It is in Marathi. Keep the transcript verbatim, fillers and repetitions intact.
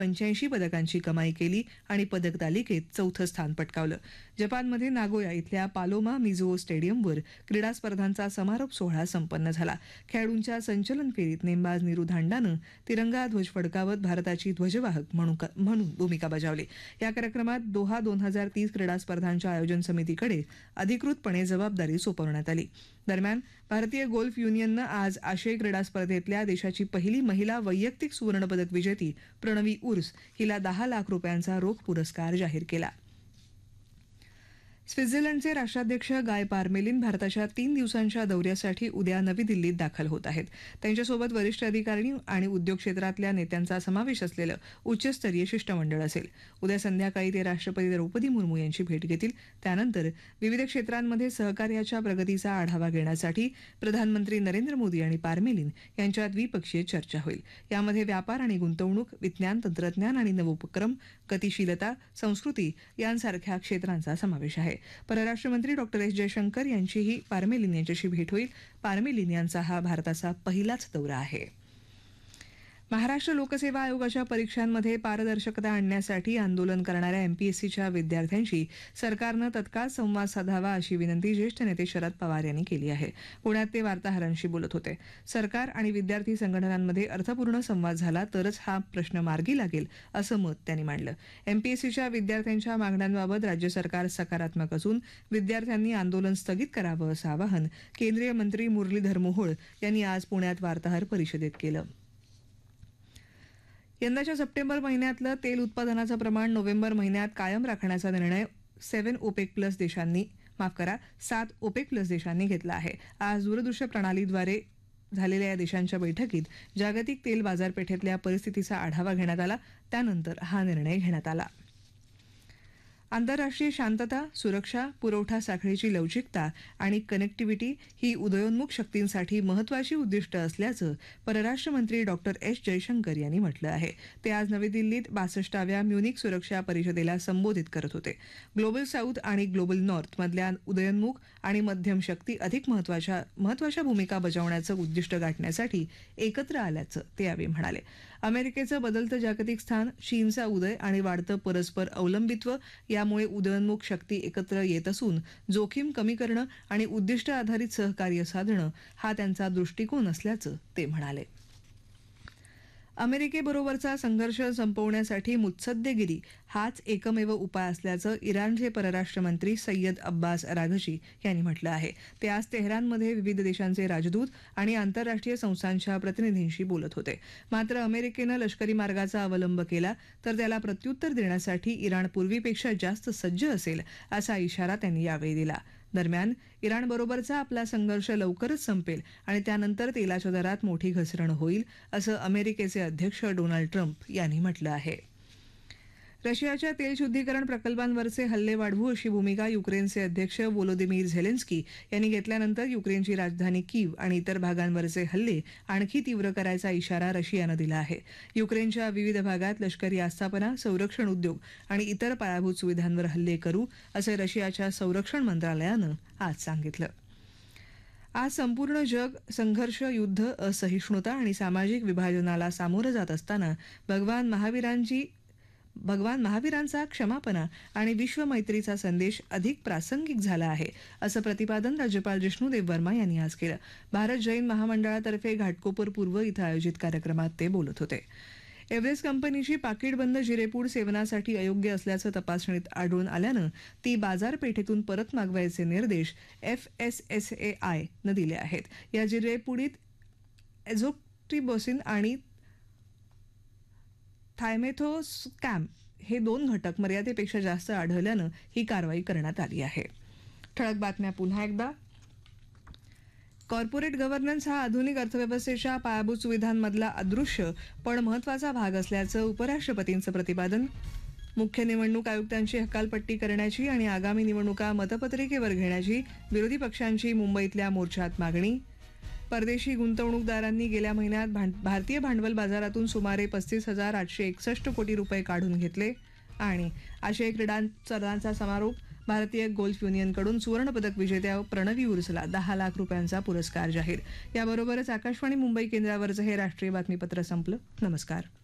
पंच्याऐंशी पदकांची कमाई केली आणि पदक तालिकेत चौथं स्थान पटकावलं. जपानमध्ये नागोया इथल्या पालोमा मिझुओ स्टेडियमवर क्रीडा स्पर्धांचा समारोप सोहळा संपन्न झाला. खेळाडूंच्या संचलन फेरीत नेमबाज नीरू धांडानं तिरंगा ध्वज फडकावत भारताची ध्वजवाहक म्हणून म्हणून भूमिका बजावली. या कार्यक्रमात दोहा दोन हजार तीस क्रीडा स्पर्धांच्या आयोजन समितीकडे अधिकृतपणे जबाबदारी सोपवण्यात आली. दरम्यान भारतीय गोल्फ युनियननं आज आशियाई क्रीडा स्पर्धेतल्या देशाची पहिली महिला वैयक्तिक सुवर्णपदक विजेती प्रणवी उर्स हिला दहा लाख रुपयांचा रोख पुरस्कार जाहीर केला. स्वित्झर्लंडचे राष्ट्राध्यक्ष गाय पारमेलिन भारताच्या तीन दिवसांच्या दौऱ्यासाठी उद्या नवी दिल्लीत दाखल होत आहेत. त्यांच्यासोबत वरिष्ठ अधिकारी आणि उद्योग क्षेत्रातल्या नेत्यांचा समावेश असलेलं उच्चस्तरीय शिष्टमंडळ असेल. उद्या संध्याकाळी ते राष्ट्रपती द्रौपदी मुर्मू यांची भेट घेतील. त्यानंतर विविध क्षेत्रांमध्ये सहकार्याच्या प्रगतीचा आढावा घेण्यासाठी प्रधानमंत्री नरेंद्र मोदी आणि पारमेलिन यांच्यात द्विपक्षीय चर्चा होईल. यामध्ये व्यापार आणि गुंतवणूक, विज्ञान तंत्रज्ञान आणि नवोपक्रम, गतिशीलता, संस्कृती यांसारख्या क्षेत्रांचा समावेश आहे. परराष्ट्र मंत्री डॉक्टर एस जयशंकर यांचीही पारमेलिन यांच्याशी भेट होईल. पारमेलिन यांचा हा भारताचा पहिलाच दौरा आहे. महाराष्ट्र लोकसेवा आयोगाच्या परीक्षांमध्ये पारदर्शकता आणण्यासाठी आंदोलन करणाऱ्या एमपीएससीच्या विद्यार्थ्यांशी सरकारनं तत्काळ संवाद साधावा अशी विनंती ज्येष्ठ नेते शरद पवार यांनी केली आहे. पुण्यात ते वार्ताहरांशी बोलत होते. सरकार आणि विद्यार्थी संघटनांमध्ये अर्थपूर्ण संवाद झाला तरच हा प्रश्न मार्गी लागेल असं मत त्यांनी मांडलं. एमपीएससीच्या विद्यार्थ्यांच्या मागण्यांबाबत राज्य सरकार सकारात्मक असून विद्यार्थ्यांनी आंदोलन स्थगित करावं असं आवाहन केंद्रीय मंत्री मुरलीधर मोहोळ यांनी आज पुण्यात वार्ताहर परिषदेत केलं. यंदाच्या सप्टेंबर महिन्यातलं तेल उत्पादनाचं प्रमाण नोव्हेंबर महिन्यात कायम राखण्याचा निर्णय सेव्हन ओपेक प्लस देशांनी माफ करा सात ओपेक प्लस देशांनी घेतला आहे. आज दूरदृश्य प्रणालीद्वारे झालेल्या या देशांच्या बैठकीत जागतिक तेल बाजारपेठेतल्या परिस्थितीचा आढावा घेण्यात आला. त्यानंतर हा निर्णय घेण्यात आला. आंतरराष्ट्रीय शांतता, सुरक्षा, पुरवठा साखळीची लवचिकता आणि कनेक्टिव्हिटी ही उदयोन्मुख शक्तींसाठी महत्वाची उद्दिष्ट असल्याचं परराष्ट्र मंत्री डॉक्टर एस जयशंकर यांनी म्हटलं आहे. ते आज नवी दिल्लीत बासष्टाव्या म्युनिक सुरक्षा परिषदेला संबोधित करत होते. ग्लोबल साऊथ आणि ग्लोबल नॉर्थ मधल्या उदयोन्मुख आणि मध्यम शक्ती अधिक महत्वाच्या महत्वाच्या भूमिका बजावण्याचं उद्दिष्ट गाठण्यासाठी एकत्र आल्याचं ते यावेळी म्हणाले. अमेरिकेचं बदलतं जागतिक स्थान, चीनचा उदय आणि वाढतं परस्पर अवलंबित्व यामुळे उदयोन्मुख शक्ती एकत्र येत असून जोखीम कमी करणं आणि उद्दिष्ट आधारित सहकार्य साधणं हा त्यांचा दृष्टिकोन असल्याचं ते म्हणाले. अमेरिकेबरोबरचा संघर्ष संपवण्यासाठी मुत्सद्देगिरी हाच एकमेव उपाय असल्याचं इराणचे परराष्ट्र मंत्री सय्यद अब्बास राघशी यांनी म्हटलं आहे. ते आज तेहरानमध्ये विविध देशांचे राजदूत आणि आंतरराष्ट्रीय संस्थांच्या प्रतिनिधींशी बोलत होते. मात्र अमेरिकेनं लष्करी मार्गाचा अवलंब केला तर त्याला प्रत्युत्तर देण्यासाठी इराण पूर्वीपेक्षा जास्त सज्ज असेल असा इशारा त्यांनी यावेळी दिला. दरम्यान इराणबरोबरचा आपला संघर्ष लवकरच संपेल आणि त्यानंतर तेलाच्या दरात मोठी घसरण होईल असं अमेरिकेचे अध्यक्ष डोनाल्ड ट्रम्प यांनी म्हटलं आहे. रशियाच्या तेल शुद्धीकरण प्रकल्पांवरचे हल्ले वाढवू अशी भूमिका युक्रेनचे अध्यक्ष व्लोदिमीर झेलेन्स्की यांनी घेतल्यानंतर युक्रेनची राजधानी कीव आणि इतर भागांवरचे हल्ले आणखी तीव्र करायचा इशारा रशियानं दिला आहे. युक्रेनच्या विविध भागात लष्करी आस्थापना, संरक्षण उद्योग आणि इतर पायाभूत सुविधांवर हल्ले करू असं रशियाच्या संरक्षण मंत्रालयानं आज सांगितलं. आज संपूर्ण जग संघर्ष, युद्ध, असहिष्णुता आणि सामाजिक विभाजनाला सामोरं जात असताना भगवान महावीरांची भगवान महावीरांचा क्षमापणा आणि विश्वमैत्रीचा संदेश अधिक प्रासंगिक झाला आहे असं प्रतिपादन राज्यपाल जिष्णुदेव वर्मा यांनी आज केलं. भारत जैन महामंडळातर्फे घाटकोपर पूर्व इथं आयोजित कार्यक्रमात ते बोलत होते. एव्हरेस्ट कंपनीची पाकिटबंद जिरेपूड सेवनासाठी अयोग्य असल्याचं तपासणीत आढळून आल्यानं ती बाजारपेठेतून परत मागवायचे निर्देश F S S A I नं दिले आहेत. या जिरेपुडीत एझोट्रिबोसिन आणि थायमेथोस्कॅम हे दोन घटक मर्यादेपेक्षा जास्त आढळल्यानं ही कारवाई करण्यात आली आहे. ठळक बातम्या पुन्हा एकदा. कॉर्पोरेट गव्हर्नन्स हा आधुनिक अर्थव्यवस्थेच्या पायाभूत सुविधांमधला अदृश्य पण महत्वाचा भाग असल्याचं उपराष्ट्रपतींचं प्रतिपादन. मुख्य निवडणूक आयुक्तांची हकालपट्टी करण्याची आणि आगामी निवडणुका मतपत्रिकेवर घेण्याची विरोधी पक्षांची मुंबईतल्या मोर्चात मागणी. परदेशी गुंतवणूकदारांनी गेल्या महिन्यात भारतीय भांडवल बाजारातून सुमारे पस्तीस हजार आठशे एकसष्ट कोटी रुपये काढून घेतले. आणि आशियाई क्रीडा स्पर्धांचा समारोप. भारतीय गोल्फ युनियनकडून सुवर्णपदक विजेत्या प्रणवी उर्सला दहा लाख रुपयांचा पुरस्कार जाहीर. याबरोबरच आकाशवाणी मुंबई केंद्रावरचं हे राष्ट्रीय बातमीपत्र संपलं. नमस्कार.